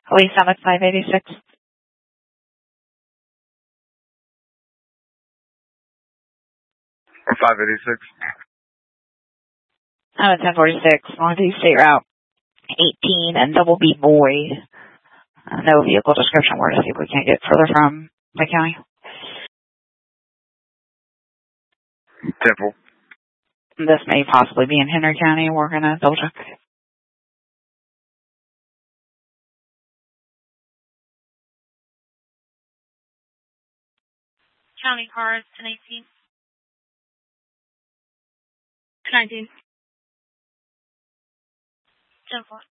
Police Summit 586. 586. I'm at 1046. Northeast State Route 18 and Double B Boy. No vehicle description. We're to see if we can't get further from the county. Temple. This may possibly be in Henry County. We're going to double check. County cars 1018. 19. 10-4.